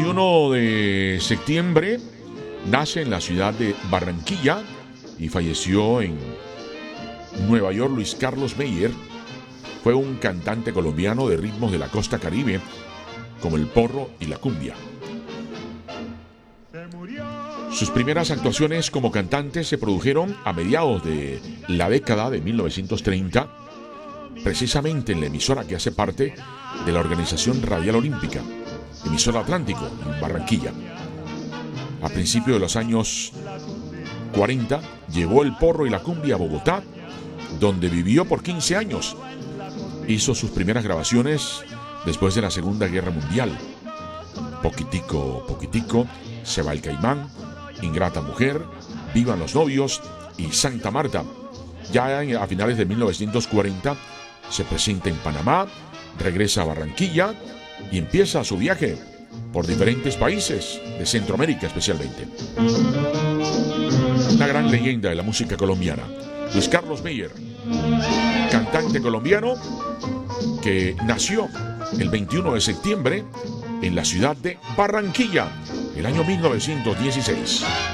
21 de septiembre nace en la ciudad de Barranquilla y falleció en Nueva York Luis Carlos Meyer. Fue un cantante colombiano de ritmos de la costa caribe como el porro y la cumbia. Sus primeras actuaciones como cantante se produjeron a mediados de la década de 1930, precisamente en la emisora que hace parte de la Organización Radial Olímpica, emisora Atlántico, en Barranquilla. A principios de los años 40, llevó el porro y la cumbia a Bogotá, donde vivió por 15 años. Hizo sus primeras grabaciones después de la Segunda Guerra Mundial. Poquitico, poquitico, Se va el caimán, Ingrata mujer, Vivan los novios y Santa Marta. Ya a finales de 1940 se presenta en Panamá, regresa a Barranquilla y empieza su viaje por diferentes países de Centroamérica especialmente. Una gran leyenda de la música colombiana, Luis Carlos Meyer, cantante colombiano que nació el 21 de septiembre en la ciudad de Barranquilla, el año 1916.